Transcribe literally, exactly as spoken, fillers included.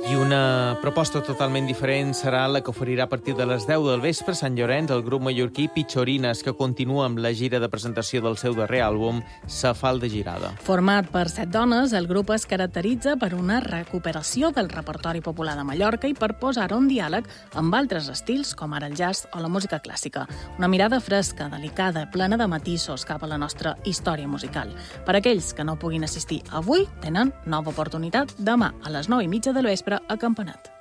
I una proposta totalment diferent serà la que oferirà a partir de les deu del vespre Sant Llorenç el grup mallorquí Pitxorines, que continua amb la gira de presentació del seu darrer àlbum, Sa falda girada. Format per set dones, el grup es caracteritza per una recuperació del repertori popular de Mallorca i per posar-ho en diàleg amb altres estils, com ara el jazz o la música clàssica. Una mirada fresca, delicada, plena de matisos cap a la nostra història musical. Per aquells que no puguin assistir avui, tenen nova oportunitat demà a les nou i mitja del vespre a Campanat.